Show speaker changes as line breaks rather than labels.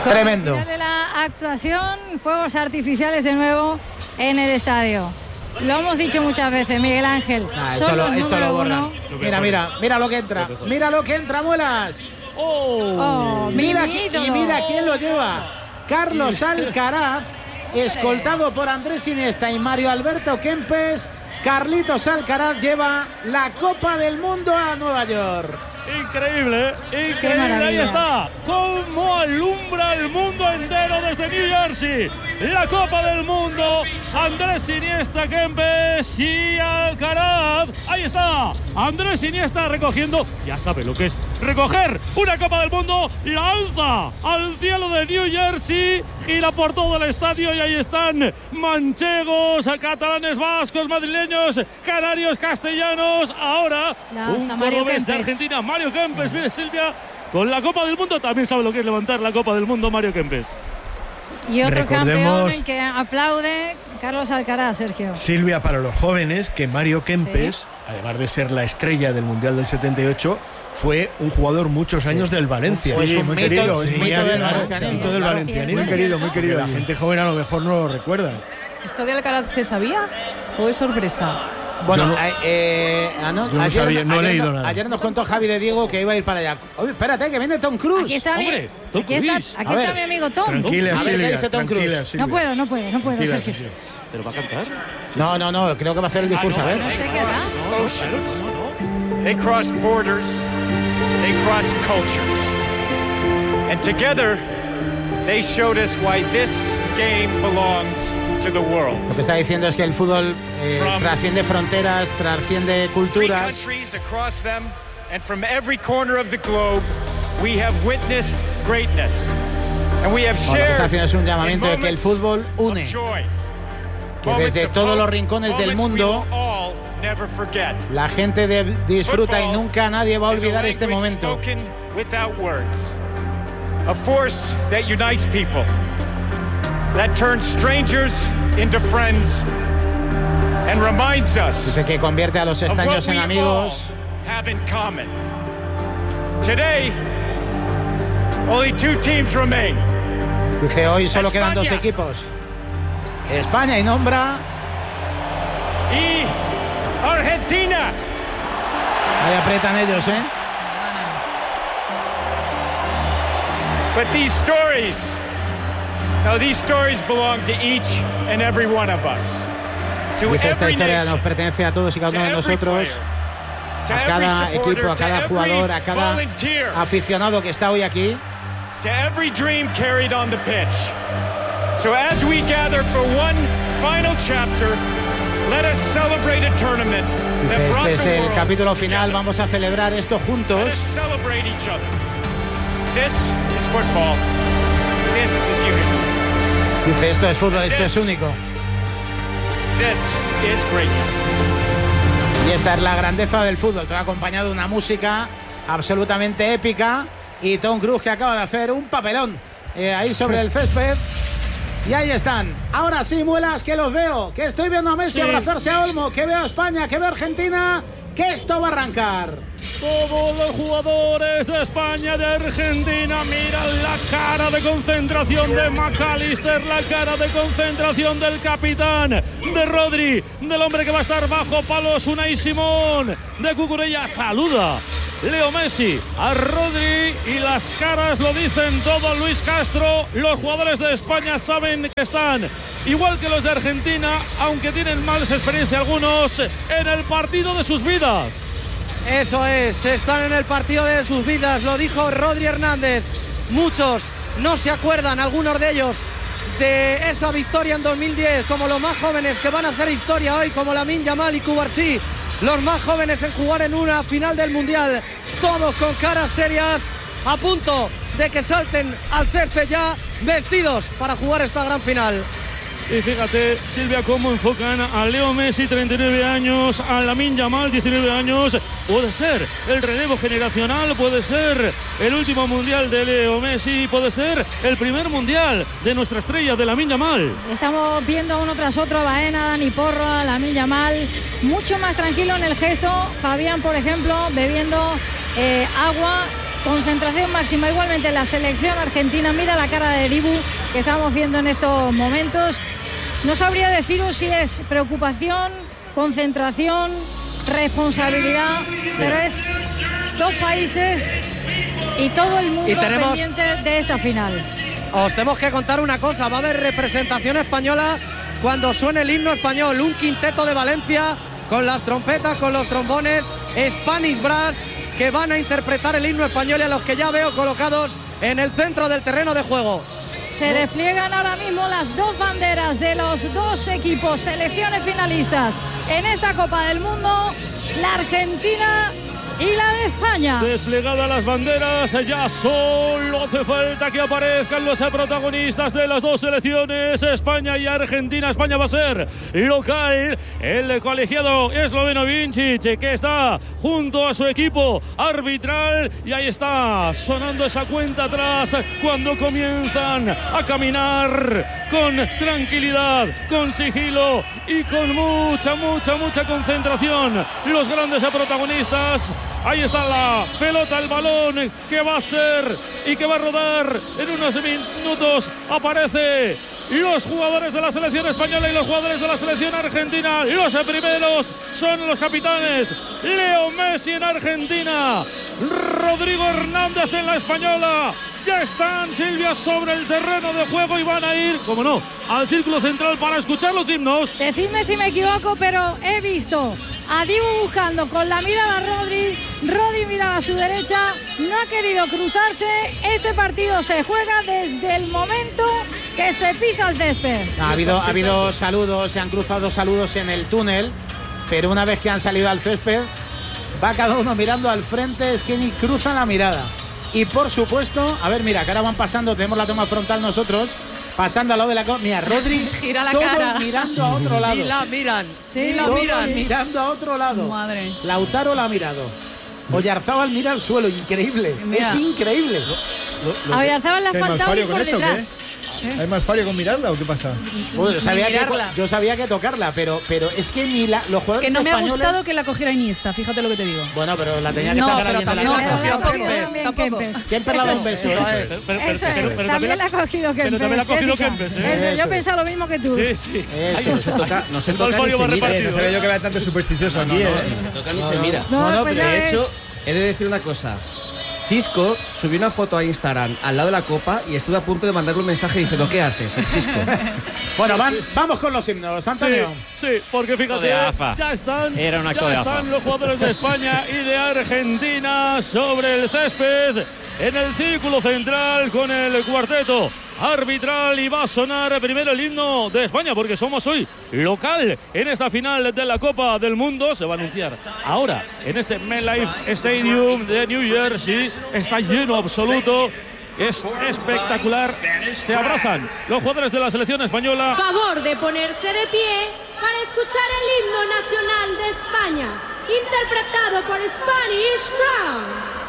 Tremendo.
Al final de la actuación, fuegos artificiales de nuevo en el estadio. Lo hemos dicho muchas veces, Miguel Ángel.
Esto lo borras. Mira lo que entra. Mira lo que entra, Muelas. Mira quién lo lleva. Carlos Alcaraz, escoltado por Andrés Iniesta y Mario Alberto Kempes. Carlitos Alcaraz lleva la Copa del Mundo a Nueva York.
Increíble, increíble, ahí está, cómo alumbra el mundo entero desde New Jersey, la Copa del Mundo, Andrés Iniesta, Kempes y Alcaraz, ahí está, Andrés Iniesta recogiendo, ya sabe lo que es recoger una Copa del Mundo, la alza al cielo de New Jersey, gira por todo el estadio y ahí están manchegos, catalanes, vascos, madrileños, canarios, castellanos, ahora un cordobés de Argentina, Mario Kempes, Silvia, con la Copa del Mundo, también sabe lo que es levantar la Copa del Mundo Mario Kempes.
Y otro campeón en que aplaude Carlos Alcaraz, Sergio.
Silvia, para los jóvenes, que Mario Kempes, además de ser la estrella del Mundial del 78, fue un jugador muchos años del Valencia.
Pues
muy querido,
es mito del
valencianismo. Muy querido. La gente joven a lo mejor no lo recuerda.
¿Esto de Alcaraz se sabía o es sorpresa?
Bueno,
no he leído nada.
Ayer nos contó Javi de Diego que iba a ir para allá. Oye, espérate, que viene Tom Cruise.
Aquí está,
Tom Cruise.
Aquí está mi amigo Tom.
Tranquila,
a ver qué dice Tom
Silvia.
Cruise.
No puedo, Sergio.
¿Pero va a cantar?
No, creo que va a hacer el discurso, a ver.
No sé qué
They cross borders, they cross cultures. And together, they showed us why this game belongs to the world.
Lo que está diciendo es que el fútbol trasciende fronteras, trasciende culturas.
Countries across them, and from every corner of the globe, we have witnessed greatness. And we have shared
Lo que está haciendo es un llamamiento de que el fútbol une. Que desde todos los rincones del mundo la gente disfruta y nunca nadie va a olvidar este momento.
A force that unites people, that turns strangers into friends and reminds us
Dice que convierte a los extraños en amigos.
Have in common. Today, only 2 teams remain.
Dice, hoy solo quedan 2 equipos. España y nombra
y Argentina.
Ahí apretan ellos,
But these stories belong to each and every one of us.
Dice, esta historia nos pertenece a todos y cada uno de nosotros, a cada equipo, a cada jugador, a cada aficionado que está hoy aquí.
To every dream carried on the pitch. So as we gather for one final chapter, let us celebrate a tournament that brought
Este es
the
el
world
capítulo final, vamos a celebrar esto juntos.
Let us celebrate each other. This is football. This is unity.
Dice, esto es fútbol, esto es único.
This is greatness.
Y esta es la grandeza del fútbol. Todo acompañado de una música absolutamente épica y Tom Cruise, que acaba de hacer un papelón ahí sobre el césped. Y ahí están. Ahora sí, Muelas, que los veo. Que estoy viendo a Messi abrazarse a Olmo. Que veo a España, que veo a Argentina. Que esto va a arrancar.
Todos los jugadores de España, de Argentina, miran la cara de concentración de McAllister, la cara de concentración del capitán, de Rodri, del hombre que va a estar bajo palos, Unai Simón, de Cucurella. Saluda Leo Messi a Rodri y las caras lo dicen todo. Luis Castro, los jugadores de España saben que están igual que los de Argentina, aunque tienen más experiencia algunos, en el partido de sus vidas.
Eso es, están en el partido de sus vidas, lo dijo Rodri Hernández. Muchos no se acuerdan, algunos de ellos, de esa victoria en 2010, como los más jóvenes que van a hacer historia hoy, como Lamine Yamal y Cubarsí, los más jóvenes en jugar en una final del Mundial, todos con caras serias, a punto de que salten al césped ya, vestidos para jugar esta gran final.
Y fíjate, Silvia, cómo enfocan a Leo Messi, 39 años, a Lamine Yamal, 19 años. Puede ser el relevo generacional, puede ser el último mundial de Leo Messi, puede ser el primer mundial de nuestra estrella, de Lamine Yamal.
Estamos viendo uno tras otro a Baena, Dani Porro, a Lamine Yamal, mucho más tranquilo en el gesto. Fabián, por ejemplo, bebiendo agua concentración máxima igualmente en la selección argentina. Mira la cara de Dibu que estamos viendo en estos momentos. No sabría deciros si es preocupación, concentración, responsabilidad, pero es dos países y todo el mundo pendiente de esta final.
Os tenemos que contar una cosa, va a haber representación española cuando suene el himno español, un quinteto de Valencia con las trompetas, con los trombones, Spanish Brass, que van a interpretar el himno español, y a los que ya veo colocados en el centro del terreno de juego.
Se despliegan ahora mismo las dos banderas de los dos equipos, selecciones finalistas en esta Copa del Mundo, la Argentina y la de España.
Desplegadas las banderas, ya solo hace falta que aparezcan los protagonistas de las dos selecciones, España y Argentina. España va a ser local, el colegiado esloveno Vincic, que está junto a su equipo arbitral, y ahí está sonando esa cuenta atrás cuando comienzan a caminar con tranquilidad, con sigilo y con mucha concentración los grandes protagonistas. Ahí está la pelota, el balón que va a ser y que va a rodar en unos minutos. Aparece los jugadores de la selección española y los jugadores de la selección argentina. Los primeros son los capitanes. Leo Messi en Argentina, Rodrigo Hernández en la española. Ya están, Silvia, sobre el terreno de juego y van a ir, como no, al círculo central para escuchar los himnos.
Decidme si me equivoco, pero he visto a Dibu buscando con la mirada a Rodri. Rodri miraba a su derecha, no ha querido cruzarse. Este partido se juega desde el momento que se pisa el césped.
Ha habido saludos, se han cruzado saludos en el túnel, pero una vez que han salido al césped, va cada uno mirando al frente, es que ni cruzan la mirada. Y por supuesto, a ver, mira, que ahora van pasando, tenemos la toma frontal nosotros, pasando al lado de la... Mira, Rodri,
gira la
todos
cara,
mirando a otro lado.
Y la miran,
Sí,
la
Todos
miran.
mirando a otro lado.
Madre.
Lautaro la ha mirado. Oyarzábal mira al suelo, increíble.
Mira.
Es increíble.
A Oyarzabal le ha
¿Qué hay
faltado
mal
ir
fallo
por
con eso,
detrás.
¿Hay más fallo con mirarla o qué pasa?
Pues
mirarla.
yo sabía que tocarla, pero es que ni los jugadores
Que no me ha
españoles...
gustado que la cogiera Iniesta, fíjate lo que te digo.
Bueno, pero la tenía que
No,
sacar
pero
alguien de la
también
casa.
la cogió
También
Tampoco.
Kempes.
Kempes le ha dado un beso.
Eso
¿eh?
es.
Eso es, también la ha cogido Kempes.
Pero también la ha cogido
Jessica.
Kempes, ¿eh?
Eso,
Eso
yo
es.
pensaba lo mismo que tú.
Sí, sí.
Eso.
No se toca
El
ni se
fallo va
mira.
repartido.
No sabía yo que era tanto supersticioso aquí, ¿eh?
No se toca ni se mira.
No, pues ya
De
ves.
hecho, he de decir una cosa. Chisco subió una foto a Instagram al lado de la copa y estuve a punto de mandarle un mensaje diciendo ¿qué haces, el Chisco?
Bueno, vamos con los himnos, Antonio.
Sí, porque fíjate,
de AFA.
ya están,
Era un acto
ya
de AFA.
están los jugadores de España y de Argentina sobre el césped en el círculo central con el cuarteto arbitral, y va a sonar primero el himno de España porque somos hoy local en esta final de la Copa del Mundo. Se va a anunciar ahora en este MetLife Stadium de New Jersey. Está lleno absoluto. Es espectacular. Se abrazan los jugadores de la selección española.
Favor de ponerse de pie para escuchar el himno nacional de España, interpretado por Spanish Brass.